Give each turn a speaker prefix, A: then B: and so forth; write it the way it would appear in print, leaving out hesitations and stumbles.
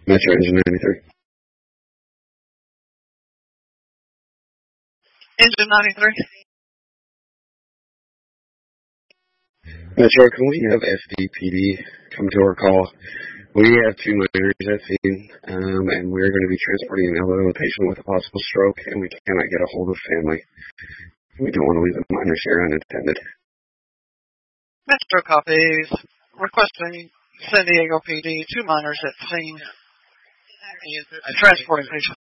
A: Metro Engine 93.
B: Engine 93.
A: Metro, can we have FDPD come to our call? We have 2 minors at scene, and we're going to be transporting an elderly patient with a possible stroke, and we cannot get a hold of family. We don't want to leave the minors here unattended.
B: Metro copies. Requesting San Diego PD, 2 minors at scene. Transporting patient.